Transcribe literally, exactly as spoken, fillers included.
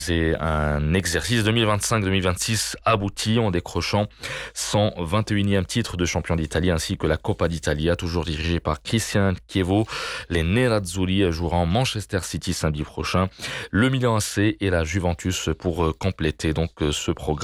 C'est un exercice deux mille vingt-cinq deux mille vingt-six abouti en décrochant son vingt et unième titre de champion d'Italie ainsi que la Coppa d'Italia, toujours dirigé par Cristian Chievo. Les Nerazzurri joueront Manchester City samedi prochain, le Milan A C et la Juventus pour compléter donc ce programme.